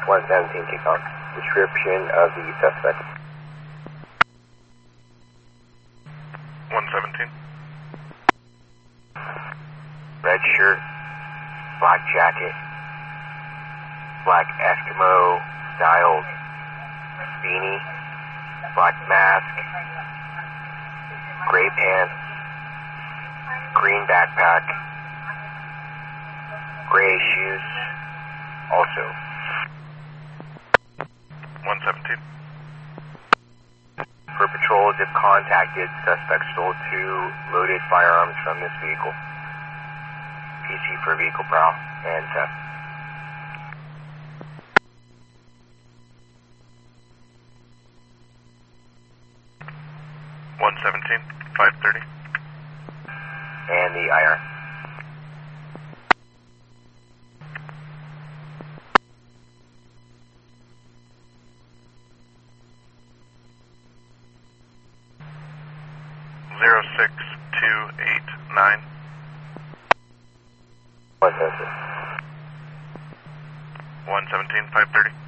117 takeoff. Description of the suspect. 117. Red shirt, black jacket, black Eskimo style beanie, black mask, gray pants, green backpack, gray shoes, also. 117. For patrols, if contacted, suspect stole 2 loaded firearms from this vehicle. PC for vehicle prowl and theft. 117, 530. And the IR. Zero 6289. 117. 117, 530.